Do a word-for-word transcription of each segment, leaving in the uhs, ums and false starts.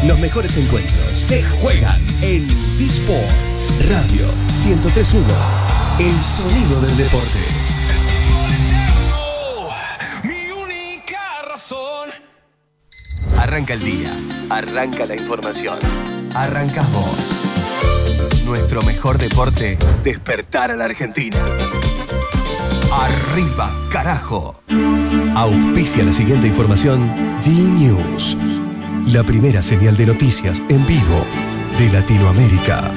Los mejores encuentros se juegan en T-Sports Radio ciento tres punto uno. El sonido del deporte. Mi única razón. Arranca el día, arranca la información, arrancás vos. Nuestro mejor deporte, despertar a la Argentina. Arriba, carajo. Auspicia la siguiente información D-News, la primera señal de noticias en vivo de Latinoamérica.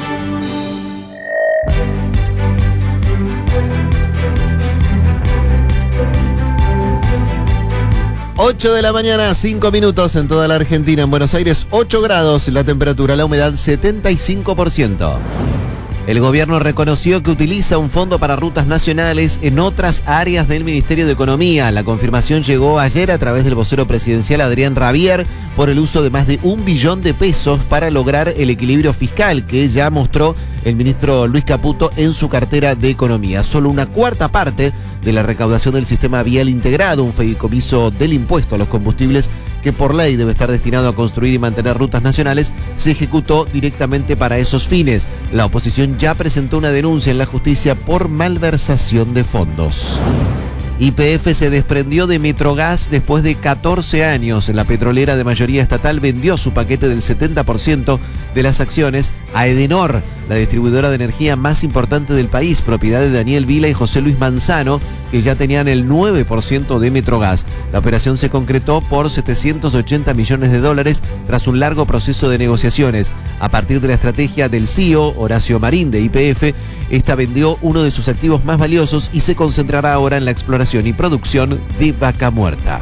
ocho de la mañana, cinco minutos en toda la Argentina. En Buenos Aires, ocho grados la temperatura, la humedad setenta y cinco por ciento. El gobierno reconoció que utiliza un fondo para rutas nacionales en otras áreas del Ministerio de Economía. La confirmación llegó ayer a través del vocero presidencial Adrián Rabier por el uso de más de un billón de pesos para lograr el equilibrio fiscal que ya mostró el ministro Luis Caputo en su cartera de Economía. Solo una cuarta parte de la recaudación del sistema vial integrado, un fideicomiso del impuesto a los combustibles que por ley debe estar destinado a construir y mantener rutas nacionales, se ejecutó directamente para esos fines. La oposición ya presentó una denuncia en la justicia por malversación de fondos. Y P F se desprendió de Metrogas después de catorce años. La petrolera de mayoría estatal vendió su paquete del setenta por ciento de las acciones a Edenor, la distribuidora de energía más importante del país, propiedad de Daniel Vila y José Luis Manzano, que ya tenían el nueve por ciento de Metrogas. La operación se concretó por setecientos ochenta millones de dólares tras un largo proceso de negociaciones. A partir de la estrategia del C E O, Horacio Marín, de Y P F, esta vendió uno de sus activos más valiosos y se concentrará ahora en la exploración y producción de vaca muerta.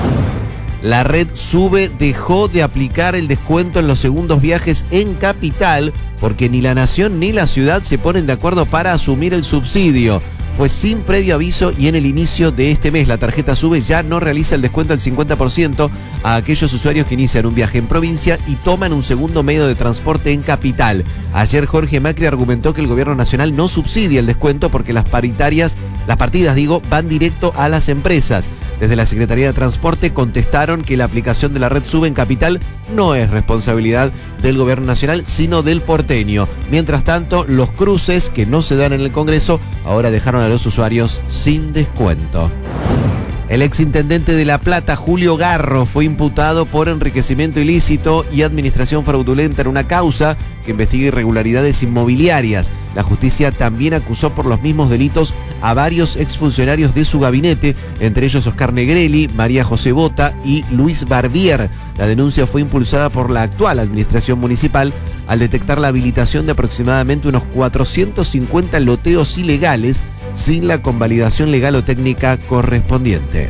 La red Sube dejó de aplicar el descuento en los segundos viajes en Capital porque ni la Nación ni la ciudad se ponen de acuerdo para asumir el subsidio. Fue sin previo aviso y en el inicio de este mes la tarjeta Sube ya no realiza el descuento del cincuenta por ciento a aquellos usuarios que inician un viaje en provincia y toman un segundo medio de transporte en Capital. Ayer Jorge Macri argumentó que el gobierno nacional no subsidia el descuento porque las paritarias, las partidas digo, van directo a las empresas. Desde la Secretaría de Transporte contestaron que la aplicación de la red Sube en Capital no es responsabilidad del gobierno nacional, sino del porteño. Mientras tanto, los cruces que no se dan en el Congreso ahora dejaron a los usuarios sin descuento. El exintendente de La Plata, Julio Garro, fue imputado por enriquecimiento ilícito y administración fraudulenta en una causa que investiga irregularidades inmobiliarias. La justicia también acusó por los mismos delitos a varios exfuncionarios de su gabinete, entre ellos Oscar Negrelli, María José Bota y Luis Barbier. La denuncia fue impulsada por la actual administración municipal al detectar la habilitación de aproximadamente unos cuatrocientos cincuenta loteos ilegales sin la convalidación legal o técnica correspondiente.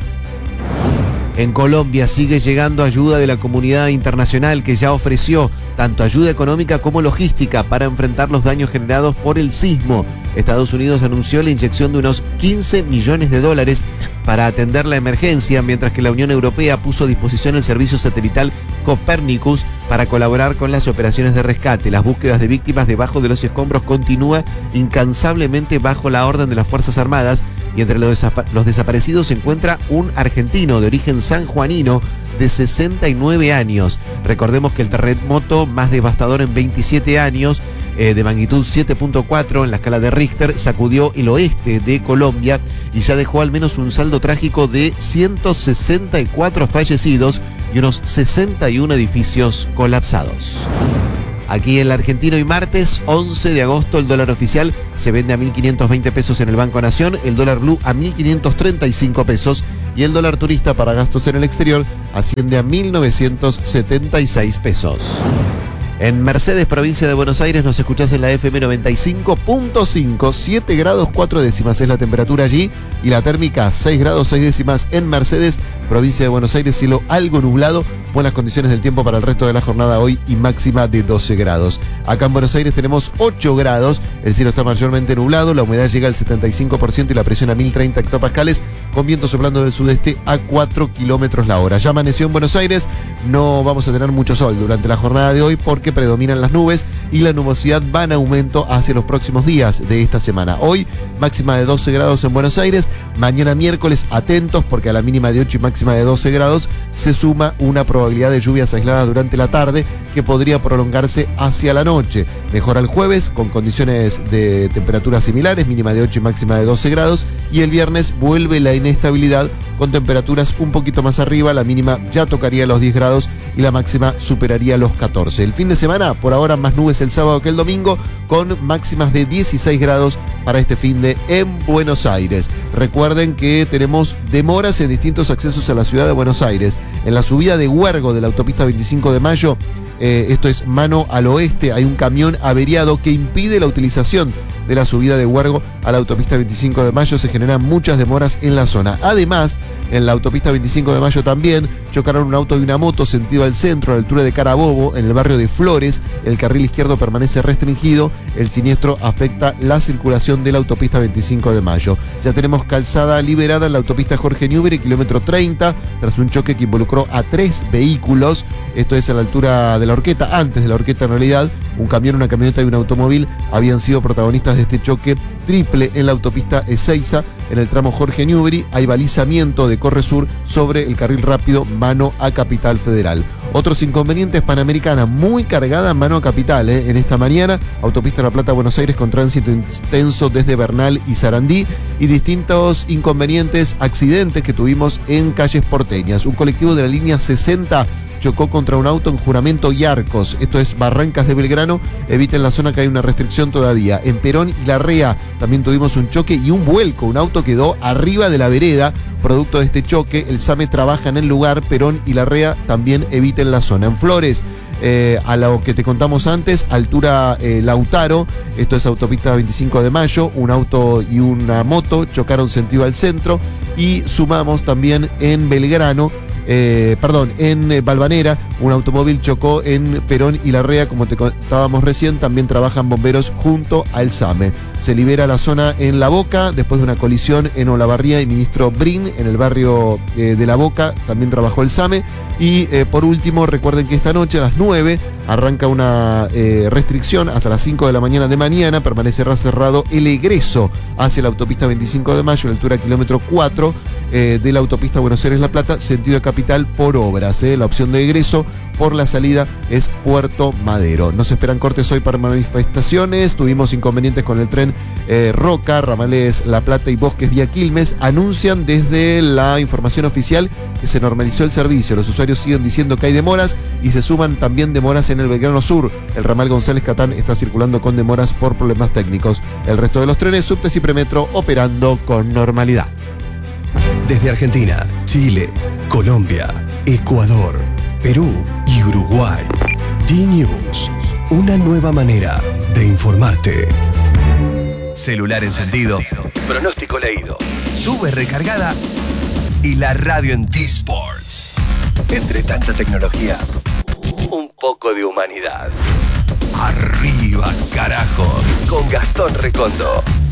En Colombia sigue llegando ayuda de la comunidad internacional que ya ofreció tanto ayuda económica como logística para enfrentar los daños generados por el sismo. Estados Unidos anunció la inyección de unos quince millones de dólares para atender la emergencia, mientras que la Unión Europea puso a disposición el servicio satelital Copernicus para colaborar con las operaciones de rescate. Las búsquedas de víctimas debajo de los escombros continúa incansablemente bajo la orden de las Fuerzas Armadas y entre los, desapa- los desaparecidos se encuentra un argentino de origen sanjuanino de sesenta y nueve años. Recordemos que el terremoto más devastador en veintisiete años, eh, de magnitud siete punto cuatro en la escala de Richter, sacudió el oeste de Colombia y ya dejó al menos un saldo trágico de ciento sesenta y cuatro fallecidos y unos sesenta y uno edificios colapsados. Aquí en la Argentina hoy martes once de agosto el dólar oficial se vende a mil quinientos veinte pesos en el Banco Nación, el dólar blue a mil quinientos treinta y cinco pesos y el dólar turista para gastos en el exterior asciende a mil novecientos setenta y seis pesos. En Mercedes, provincia de Buenos Aires, nos escuchás en la F M noventa y cinco punto cinco, siete grados cuatro décimas es la temperatura allí y la térmica seis grados seis décimas en Mercedes, provincia de Buenos Aires, cielo algo nublado, buenas condiciones del tiempo para el resto de la jornada hoy y máxima de doce grados. Acá en Buenos Aires tenemos ocho grados, el cielo está mayormente nublado, la humedad llega al setenta y cinco por ciento y la presión a mil treinta hectopascales, con viento soplando del sudeste a cuatro kilómetros la hora. Ya amaneció en Buenos Aires, no vamos a tener mucho sol durante la jornada de hoy porque predominan las nubes y la nubosidad va en aumento hacia los próximos días de esta semana. Hoy, máxima de doce grados en Buenos Aires. Mañana miércoles, atentos porque a la mínima de ocho y máxima de doce grados se suma una probabilidad de lluvias aisladas durante la tarde que podría prolongarse hacia la noche. Mejora el jueves con condiciones de temperaturas similares, mínima de ocho y máxima de doce grados. Y el viernes vuelve la inestabilidad con temperaturas un poquito más arriba. La mínima ya tocaría los diez grados y la máxima superaría los catorce. El fin de semana, por ahora más nubes el sábado que el domingo, con máximas de dieciséis grados para este fin de en Buenos Aires. Recuerden que tenemos demoras en distintos accesos a la ciudad de Buenos Aires. En la subida de Huergo de la autopista veinticinco de mayo, eh, esto es mano al oeste, hay un camión averiado que impide la utilización de la subida de Huergo a la autopista veinticinco de mayo. Se generan muchas demoras en la zona. Además, en la autopista veinticinco de mayo también chocaron un auto y una moto sentido al centro, a la altura de Carabobo, en el barrio de Flores. El carril izquierdo permanece restringido. El siniestro afecta la circulación de la autopista veinticinco de mayo. Ya tenemos calzada liberada en la autopista Jorge Newbery, kilómetro treinta, tras un choque que involucró a tres vehículos. Esto es a la altura de la Horqueta, antes de la Horqueta en realidad. Un camión, una camioneta y un automóvil habían sido protagonistas de este choque triple en la autopista Ezeiza. En el tramo Jorge Newbery hay balizamiento de Corresur sobre el carril rápido mano a Capital Federal. Otros inconvenientes: Panamericana muy cargada mano a Capital eh, en esta mañana. Autopista La Plata Buenos Aires con tránsito intenso desde Bernal y Sarandí. Y distintos inconvenientes, accidentes que tuvimos en calles porteñas. Un colectivo de la línea sesenta chocó contra un auto en Juramento y Arcos. Esto es Barrancas de Belgrano. Eviten la zona que hay una restricción todavía. En Perón y Larrea también tuvimos un choque y un vuelco. Un auto quedó arriba de la vereda producto de este choque. El SAME trabaja en el lugar. Perón y Larrea también eviten la zona. En Flores, eh, a lo que te contamos antes, altura eh, Lautaro, esto es autopista veinticinco de mayo, un auto y una moto chocaron sentido al centro. Y sumamos también en Belgrano, Eh, perdón, en eh, Valvanera, un automóvil chocó en Perón y Larrea, como te contábamos recién. También trabajan bomberos junto al SAME. Se libera la zona en La Boca después de una colisión en Olavarría y Ministro Brin, en el barrio eh, de La Boca. También trabajó el SAME. Y eh, por último, recuerden que esta noche a las nueve arranca una eh, restricción hasta las cinco de la mañana de mañana. Permanecerá cerrado el egreso hacia la autopista veinticinco de mayo, a la altura kilómetro cuatro eh, de la autopista Buenos Aires-La Plata, sentido de Capital, por obras. Eh. La opción de egreso por la salida es Puerto Madero. No se esperan cortes hoy para manifestaciones. Tuvimos inconvenientes con el tren eh, Roca, ramales La Plata y Bosques vía Quilmes. Anuncian desde la información oficial que se normalizó el servicio. Los usuarios siguen diciendo que hay demoras y se suman también demoras en el Belgrano Sur. El ramal González Catán está circulando con demoras por problemas técnicos. El resto de los trenes, subtes y premetro operando con normalidad. Desde Argentina, Chile, Colombia, Ecuador, Perú y Uruguay. D-News, una nueva manera de informarte. Celular encendido, pronóstico leído, sube recargada y la radio en T-Sports. Entre tanta tecnología, un poco de humanidad. Arriba, carajo, con Gastón Recondo.